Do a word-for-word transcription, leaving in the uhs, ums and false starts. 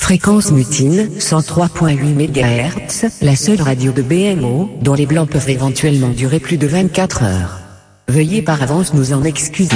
Fréquence Mutine, cent trois virgule huit mégahertz, la seule radio de B M O, dont les blancs peuvent éventuellement durer plus de vingt-quatre heures. Veuillez par avance nous en excuser.